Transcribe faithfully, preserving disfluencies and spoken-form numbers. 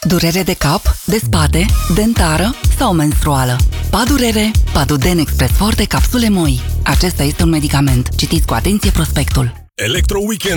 Durere de cap, de spate, dentară sau menstruală? Padurere, Paduden Express Forte Capsule Moi. Acesta este un medicament. Citiți cu atenție prospectul. Electro Weekend